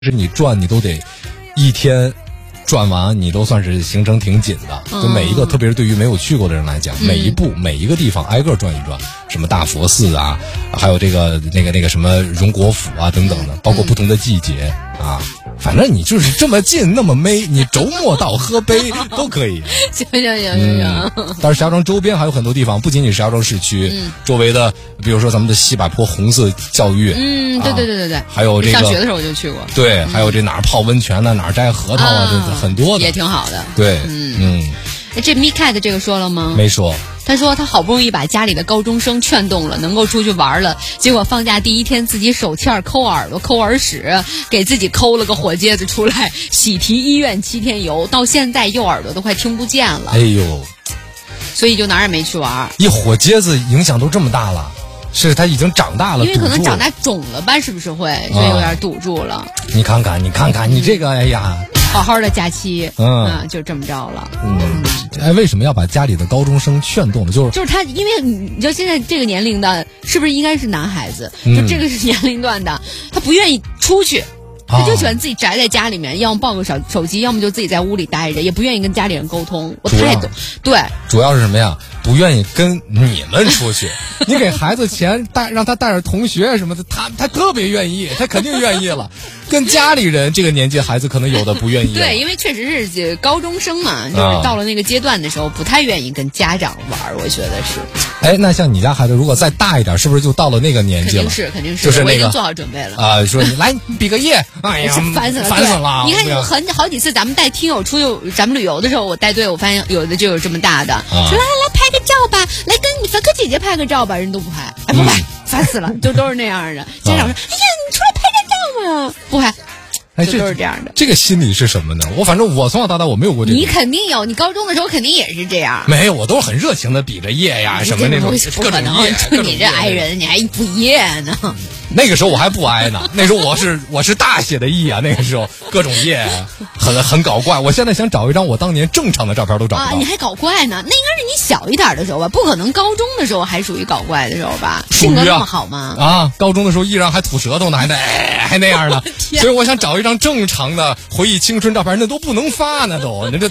是你转你都得一天转完，你都算是行程挺紧的。就每一个，特别是对于没有去过的人来讲，每一步每一个地方挨个转一转，什么大佛寺啊，还有这个那个什么荣国府啊等等的，包括不同的季节啊。反正你就是这么近那么美，你周末到喝杯都可以。 行。 但是石家庄周边还有很多地方，不仅仅石家庄市区，周围的，比如说咱们的西柏坡红色教育， 对， 还有这个上学的时候我就去过， 对，还有这哪儿泡温泉呢，哪儿摘核桃啊，这很多的， 也挺好的。 对， 这 MiCat 这个说了吗？ 没说。 他说他好不容易把家里的高中生劝动了，能够出去玩了，结果放假第一天自己手欠抠耳朵抠耳屎，给自己抠了个火疖子出来，喜提医院7天游，到现在右耳朵都快听不见了。 哎呦， 所以就哪儿也没去玩。 一火疖子影响都这么大了，是他已经长大了， 因为可能长大肿了吧，是不是会所以有点堵住了。 你看看你这个，哎呀， 好好的假期，就这么着了。 为什么要把家里的高中生劝动呢？ 就是他，因为你知道现在这个年龄的，是不是应该是男孩子？就这个是年龄段的，他不愿意出去。他就喜欢自己宅在家里面，要么抱个手机，要么就自己在屋里待着，也不愿意跟家里人沟通。我太懂，对， 主要是什么呀？不愿意跟你们出去。你给孩子钱让他带着同学什么的，他特别愿意，他肯定愿意了。跟家里人这个年纪孩子可能有的不愿意。 对，因为确实是高中生嘛，就是到了那个阶段的时候，不太愿意跟家长玩，我觉得是。 哎，那像你家孩子如果再大一点，是不是就到了那个年纪了？ 肯定是， 就是那个我已经做好准备了说你来比个耶，哎呀， 烦死了！ 你看好几次咱们带听友出去，咱们旅游的时候，我带队，我发现有的就有这么大的，说来拍个照吧，来跟你凡客姐姐拍个照吧，人都不拍，不拍，烦死了，都是那样的。家长说，哎呀，你出来拍个照嘛，不拍。就都是这样的。 这个心理是什么呢？反正我从小到大我没有过这个。 你肯定有，你高中的时候肯定也是这样。 没有，我都是很热情的比着耶呀什么那种不可能，就你这挨人你还不耶呢？ 那个时候我还不挨呢，那时候我是大写的E啊，那个时候各种耶，很搞怪。我现在想找一张我当年正常的照片都找不到。 你还搞怪呢？那应该是你小一点的时候吧？不可能高中的时候还属于搞怪的时候吧？性格那么好吗？ 高中的时候依然还吐舌头呢，还那样的。所以我想找一张正常的回忆青春照片，那都不能发呢都，那这。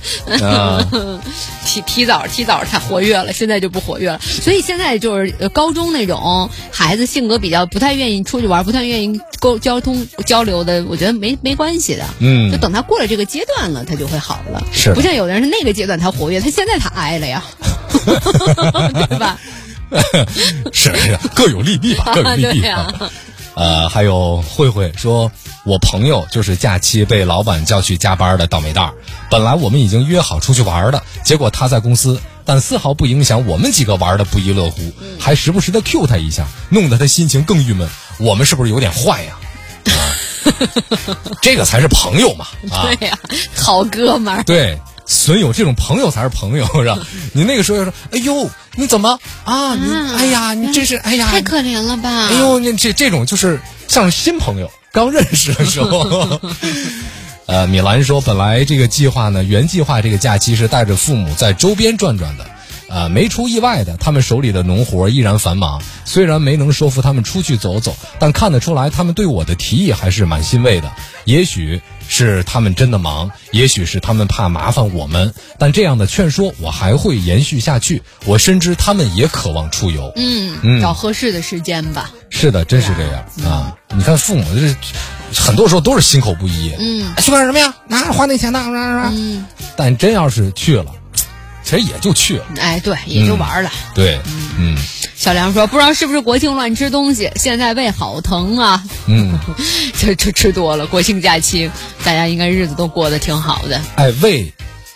提早他活跃了，现在就不活跃了。所以现在就是高中那种孩子性格比较不太愿意出去玩，不太愿意交流的，我觉得没关系的。就等他过了这个阶段了，他就会好了。 是， 不像有的人是那个阶段他活跃，他现在他挨了呀，对吧？ 是各有利弊吧，各有利弊吧。还有慧慧说，我朋友就是假期被老板叫去加班的倒霉蛋儿。本来我们已经约好出去玩的，结果他在公司，但丝毫不影响我们几个玩的不亦乐乎，还时不时的 Q 他一下，弄得他心情更郁闷。我们是不是有点坏呀？这个才是朋友嘛！ 对呀，好哥们儿。 对。损友这种朋友才是朋友，是吧？你那个时候说，哎呦，你怎么啊？你哎呀，你真是哎呀， 太可怜了吧？ 哎呦，你这种就是像是新朋友刚认识的时候。米兰说，本来这个计划呢，原计划这个假期是带着父母在周边转转的。没出意外的，他们手里的农活依然繁忙。虽然没能说服他们出去走走，但看得出来他们对我的提议还是蛮欣慰的。也许是他们真的忙，也许是他们怕麻烦我们，但这样的劝说我还会延续下去。我深知他们也渴望出游。 找合适的时间吧。 是的，真是这样啊！你看父母这很多时候都是心口不一。去干什么呀？花那钱呢？但真要是去了。其实也就去了， 哎，对，也就玩了。 对， 小梁说，不知道是不是国庆乱吃东西，现在胃好疼啊。这吃多了，国庆假期大家应该日子都过得挺好的。 哎，胃，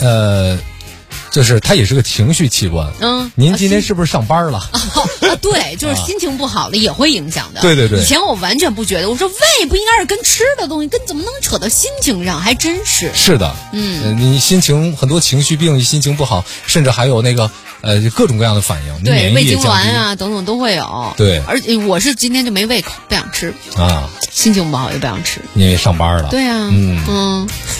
就是它也是个情绪器官。您今天是不是上班了？ 对，就是心情不好了也会影响的。 对。 以前我完全不觉得，我说胃不应该是跟吃的东西，怎么能扯到心情上？还真是。 是的，你心情很多情绪病，心情不好，甚至还有那个各种各样的反应。 对，胃痉挛啊等等都会有。 对， 而且我是今天就没胃口，不想吃啊，心情不好就不想吃。 因为上班了。 对啊，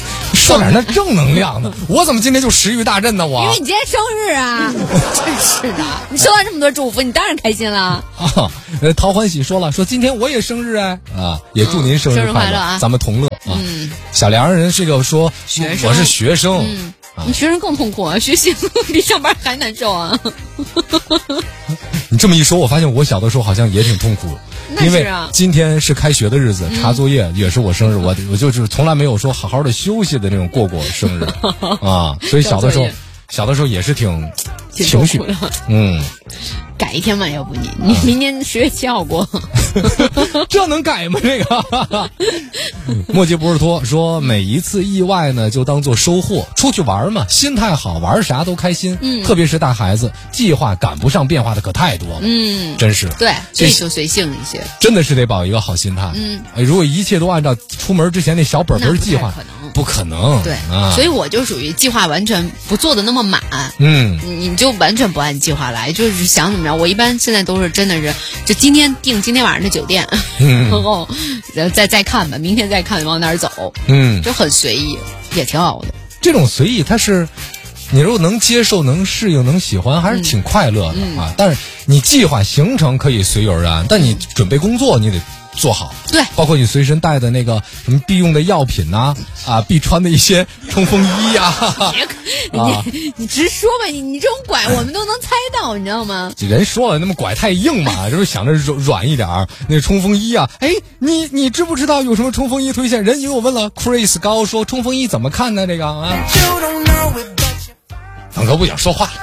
说点那正能量的。我怎么今天就食欲大振呢？我因为你今天生日啊，真是的。你收到这么多祝福，你当然开心了啊。陶欢喜说了，说今天我也生日哎啊，也祝您生日快乐啊， 咱们同乐啊。小梁人这个说，我是学生。 你学生更痛苦啊，学习比上班还难受啊。 你这么一说，我发现我小的时候好像也挺痛苦，因为今天是开学的日子，查作业也是我生日，我就是从来没有说好好的休息的那种过生日啊，所以小的时候也是挺情绪， 改一天嘛，要不你明年10月7号过， 这能改吗？这个莫杰不是说每一次意外呢，就当做收获，出去玩嘛，心态好，玩啥都开心。特别是大孩子，计划赶不上变化的可太多了。真是对，所以就随性一些， 真的是得保一个好心态。如果一切都按照出门之前那小本本计划，不可能。 对，所以我就属于计划完全不做的那么满。你就完全不按计划来，就是想怎么着。我一般现在都是真的是，就今天订今天晚上的酒店，然后再看吧，明天再看往哪儿走，就很随意，也挺好的。 这种随意，它是你如果能接受、能适应、能喜欢，还是挺快乐的啊。但是你计划行程可以随遇而安，但你准备工作你得做好， 对， 包括你随身带的那个什么必用的药品呐，必穿的一些冲锋衣呀。 你直说吧，你这种拐我们都能猜到，你知道吗？ 人说了，那么拐太硬嘛，就是想着软一点儿。那冲锋衣啊，哎，你知不知道有什么冲锋衣推荐？人有我问了 ，Chris 高说冲锋衣怎么看呢？这个啊，等哥不想说话。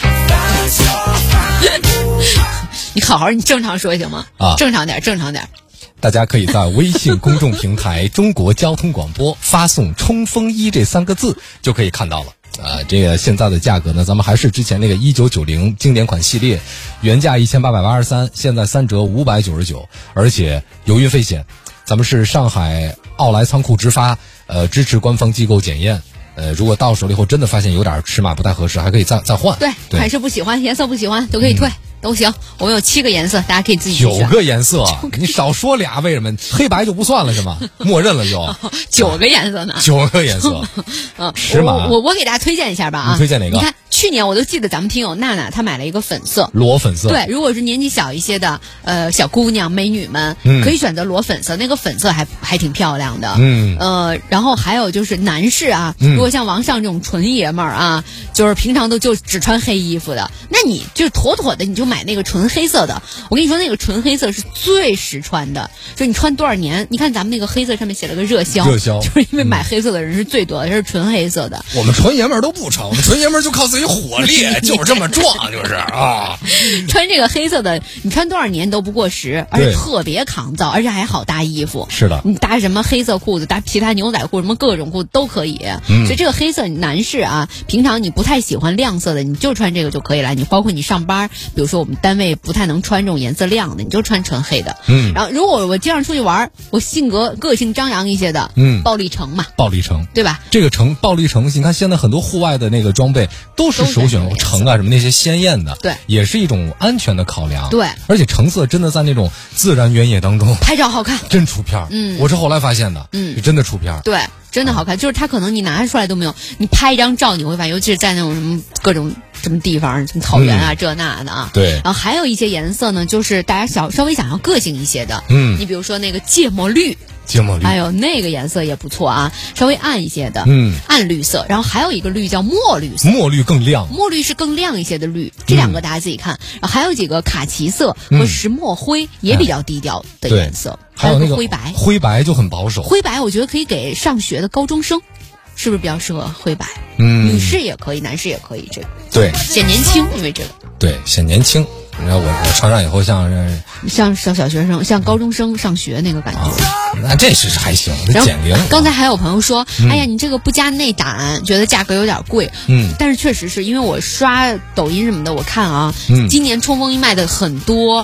你好好，你正常说行吗？正常点。 大家可以在微信公众平台中国交通广播发送冲锋衣这3个字就可以看到了。这个现在的价格呢，咱们还是之前那个1990经典款系列，原价1883，现在3折599，而且油运费险。咱们是上海奥莱仓库直发，支持官方机构检验。如果到手了以后真的发现有点尺码不太合适，还可以再换。 对，款式不喜欢，颜色不喜欢都可以退。都行，我们有7个颜色，大家可以自己选。9个颜色，你少说俩，为什么？黑白就不算了是吗？默认了就。 9个颜色呢 ？9个颜色。尺码。 我给大家推荐一下吧啊！ 你推荐哪个？ 你看，去年我都记得咱们听友娜娜她买了一个粉色， 裸粉色。 对，如果是年纪小一些的小姑娘美女们，可以选择裸粉色，那个粉色还挺漂亮的。然后还有就是男士啊，如果像王上这种纯爷们儿啊，就是平常就只穿黑衣服的，那你就妥妥的你就买那个纯黑色的。我跟你说，那个纯黑色是最实穿的，就你穿多少年，你看咱们那个黑色上面写了个热销，就是因为买黑色的人是最多的，是纯黑色的。 我们纯爷们儿都不穿，我们纯爷们儿就靠自己火力，就是这么壮，就是啊。 穿这个黑色的，你穿多少年都不过时，而且特别抗造，而且还好搭衣服。 是的， 你搭什么黑色裤子，搭其他牛仔裤，什么各种裤子都可以。所以这个黑色男士啊，平常你不太喜欢亮色的，你就穿这个就可以了。你包括你上班，比如说我们单位不太能穿这种颜色亮的，你就穿纯黑的。然后如果我经常出去玩，我个性张扬一些的，暴力橙嘛， 暴力橙， 对吧？ 这个暴力橙，你看现在很多户外的那个装备都是首选橙啊，什么那些鲜艳的， 对， 也是一种安全的考量。 对， 而且橙色真的在那种自然原野当中拍照好看， 真出片。我是后来发现的，真的出片。 对。真的好看，就是它可能你拿出来都没有，你拍一张照你会发现，尤其是在那种什么各种什么地方，什么草原啊这那的啊。 对。 然后还有一些颜色呢，就是大家稍微想要个性一些的，你比如说那个芥末绿。还有那个颜色也不错啊，稍微暗一些的，暗绿色。然后还有一个绿叫墨绿色， 墨绿更亮， 墨绿是更亮一些的绿。这2个大家自己看。然后还有几个卡其色和石墨灰也比较低调的颜色， 还有那个灰白就很保守。 灰白我觉得可以给上学的高中生，是不是比较适合灰白？女士也可以，男士也可以，这个对显年轻，因为这个对显年轻。你看我穿上以后像小学生，像高中生上学那个感觉。 那这是还行，减龄。 刚才还有朋友说，哎呀，你这个不加内胆，觉得价格有点贵。但是确实是因为我刷抖音什么的，我看啊，今年冲锋衣卖的很多。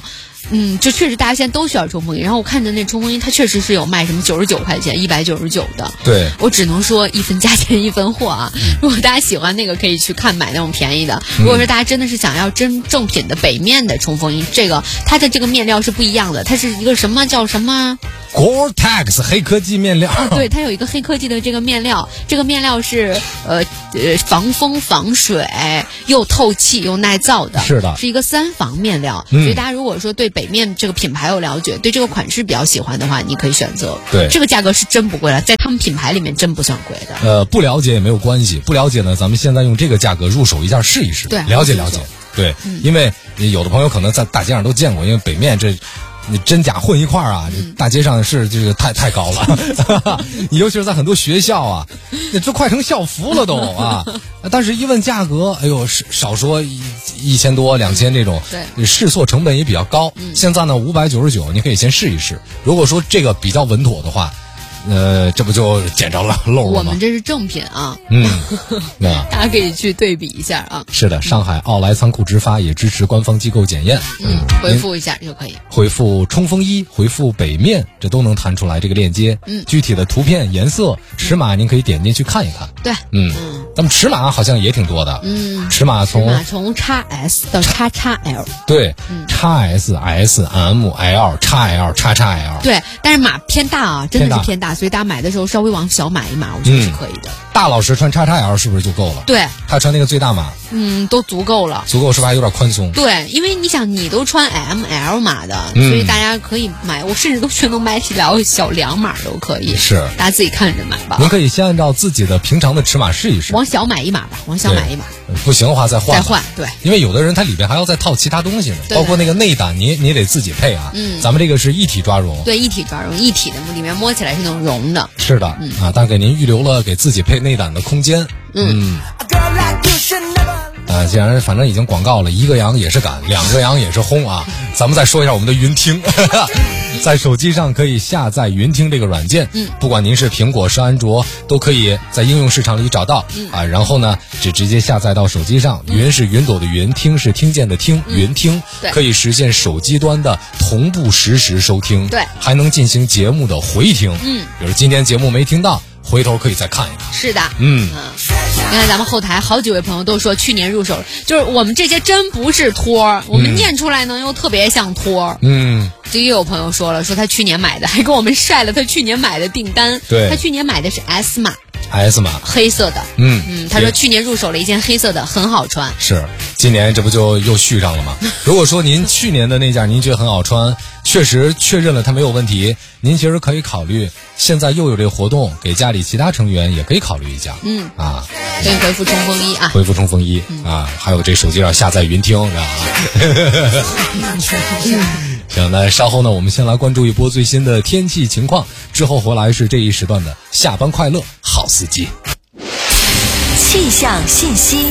就确实大家现在都需要冲锋衣。然后我看着那冲锋衣，它确实是有卖什么99块钱、199的。 对， 我只能说一分价钱一分货啊。如果大家喜欢那个，可以去看买那种便宜的。如果说大家真的是想要真正品的北面的冲锋衣，这个它的这个面料是不一样的，它是一个什么叫什么？ Gore-Tex 黑科技面料对，它有一个黑科技的这个面料，这个面料是防风防水又透气又耐造的， 是的， 是一个3防面料。所以大家如果说对北面这个品牌有了解，对这个款式比较喜欢的话，你可以选择。 对， 这个价格是真不贵了，在他们品牌里面真不算贵的。不了解也没有关系，不了解呢，咱们现在用这个价格入手一下试一试， 对， 了解了解。对，因为有的朋友可能在大街上都见过，因为北面这。你真假混一块儿啊！大街上是这个太高了，你尤其是在很多学校啊，这快成校服了都啊！但是一问价格，哎呦，少说1000多2000这种， 对， 试错成本也比较高。现在呢599，你可以先试一试。如果说这个比较稳妥的话。这不就捡着了漏了吗？ 我们这是正品啊，大家可以去对比一下啊。 是的，上海奥莱仓库直发也支持官方机构检验。 回复一下就可以。 回复冲锋衣，回复北面，这都能弹出来这个链接。具体的图片、颜色、尺码，您可以点进去看一看。 对， 咱们尺码好像也挺多的。尺码从 XS 到 XXL。 对，XS、S、M、L、XL、XXL。 对，但是码偏大啊，真的是偏大。所以大家买的时候稍微往小买一码，我觉得是可以的。 大老师穿 XXL 是不是就够了？ 对， 他穿那个最大码， 都足够了。 足够是吧？还有点宽松。 对，因为你想，你都穿 ML 码的，所以大家可以买。我甚至都觉得能买起来小2码都可以。 是， 大家自己看着买吧。 您可以先按照自己的平常的尺码试一试， 往小买一码吧，往小买一码。 不行的话再换。 对， 因为有的人他里边还要再套其他东西呢，包括那个内胆，你得自己配啊。咱们这个是一体抓绒。 对，一体抓绒，一体的里面摸起来是那种绒的。 是的，但给您预留了给自己配内胆的空间。既然反正已经广告了，一个羊也是赶，2个羊也是轰啊！咱们再说一下我们的云听，在手机上可以下载云听这个软件，不管您是苹果是安卓，都可以在应用市场里找到然后呢，直接下载到手机上。云是云朵的云，听是听见的听，云听可以实现手机端的同步实时收听， 对， 还能进行节目的回听，比如今天节目没听到，回头可以再看一看。是的，你看咱们后台好几位朋友都说去年入手，就是我们这些真不是托儿，我们念出来呢又特别像托儿。就也有朋友说了，说他去年买的，还给我们晒了他去年买的订单。 对， 他去年买的是 S 码，黑色的。他说去年入手了一件黑色的，很好穿。 是，今年这不就又续上了吗？如果说您去年的那件您觉得很好穿，确实确认了它没有问题，您其实可以考虑，现在又有这个活动，给家里其他成员也可以考虑一下。 可以回复冲锋衣啊， 回复冲锋衣还有这手机上下载云听，行，那稍后呢，我们先来关注一波最新的天气情况，之后回来是这一时段的下班快乐好司机。 气象信息。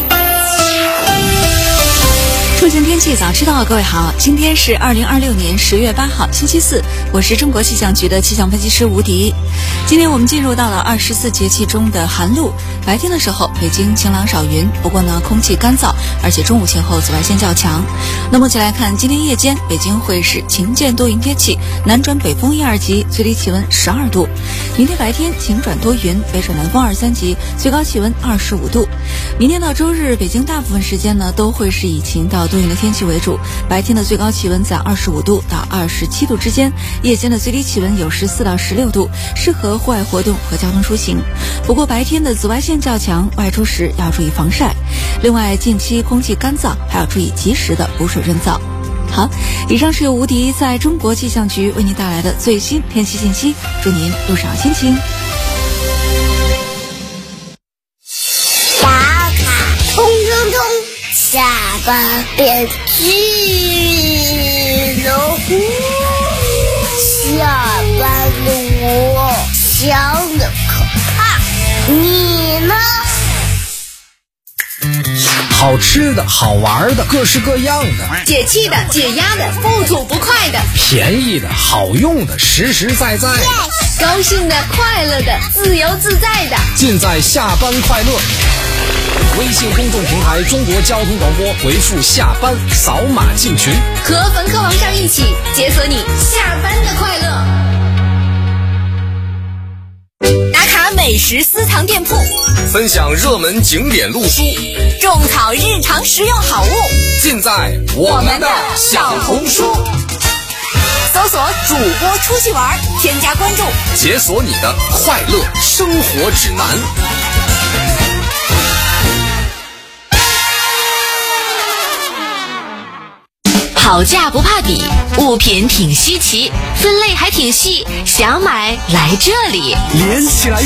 出行天气早知道，各位好，今天是2026年10月8号星期四，我是中国气象局的气象分析师吴迪。今天我们进入到了24节气中的寒露，白天的时候北京晴朗少云，不过呢空气干燥，而且中午前后紫外线较强。那么一起来看今天夜间北京会是晴间多云天气，南转北风1、2级，最低气温12度。明天白天晴转多云，北转南风2、3级，最高气温25度。明天到周日北京大部分时间呢都会是以晴到多云的天气为主，白天的最高气温在25度到27度之间，夜间的最低气温有14到16度，适合户外活动和交通出行。不过白天的紫外线较强，外出时要注意防晒。另外近期空气干燥，还要注意及时的补水润燥。好，以上是由吴迪在中国气象局为您带来的最新天气信息，祝您路上心情。 打卡冲冲冲，下班别去了，下班的我想的可怕，你呢？ 好吃的好玩的各式各样的， 解气的解压的不吐不快的， 便宜的好用的实实在在， 高兴的快乐的自由自在的， 尽在下班快乐。 微信公众平台中国交通广播，回复下班扫码进群， 和冯科王上一起解锁你下班的快乐。打卡美食私藏店铺， 分享热门景点路书， 种草日常实用好物， 尽在我们的小红书。 搜索主播出去玩，添加关注， 解锁你的快乐生活指南。 好价不怕比，物品挺稀奇，分类还挺细，想买来这里。 连起来